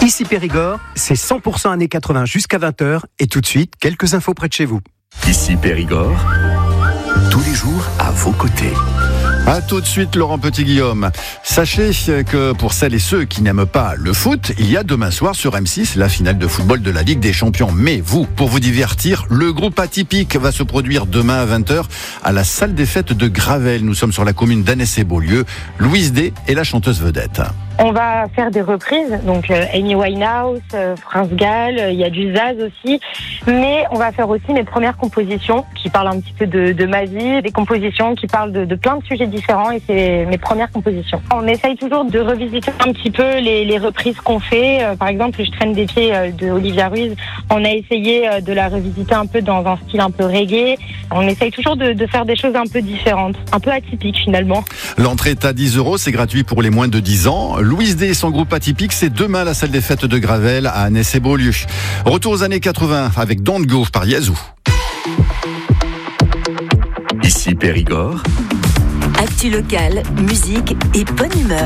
Ici Périgord, c'est 100% années 80 jusqu'à 20h et tout de suite, quelques infos près de chez vous. Ici Périgord, tous les jours à vos côtés. A tout de suite, Laurent Petit-Guillaume. Sachez que pour celles et ceux qui n'aiment pas le foot, il y a demain soir sur M6 la finale de football de la Ligue des Champions. Mais vous, pour vous divertir, le groupe Atypique va se produire demain à 20h à la salle des fêtes de Gravelle. Nous sommes sur la commune d'Annès-et-Beaulieu. Louise D est la chanteuse vedette. On va faire des reprises, donc Amy Winehouse, France Gall, il y a du Zaz aussi, mais on va faire aussi mes premières compositions qui parlent un petit peu de ma vie, des compositions qui parlent de plein de sujets différents et c'est mes premières compositions. On essaye toujours de revisiter un petit peu les reprises qu'on fait. Par exemple, Je traîne des pieds de Olivia Ruiz, on a essayé de la revisiter un peu dans un style un peu reggae. On essaye toujours de faire des choses un peu différentes, un peu atypiques finalement. L'entrée est à 10 €, c'est gratuit pour les moins de 10 ans. Louise D et son groupe Atypique, c'est demain à la salle des fêtes de Gravelle à Annès-et-Beaulieu. Retour aux années 80 avec Don't Go par Yazoo. Ici Périgord. Actu locale, musique et bonne humeur.